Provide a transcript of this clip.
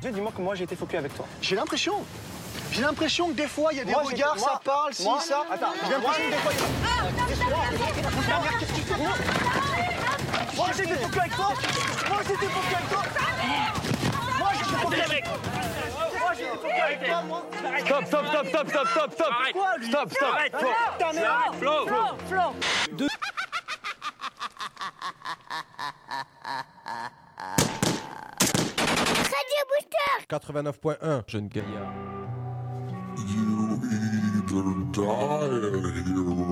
Dis-moi que moi j'ai été focus avec toi. J'ai l'impression que des fois il y a des regards, ça parle, ça. Attends, J'ai l'impression que des fois il y a... Moi j'étais focus avec toi. Moi j'étais focus avec toi. Moi j'étais focus avec toi. Moi j'étais focus avec toi, moi. Stop. Stop. Arrête, Flo. Flo. Radio Booster 89.1, jeune gaillard. You either die a hero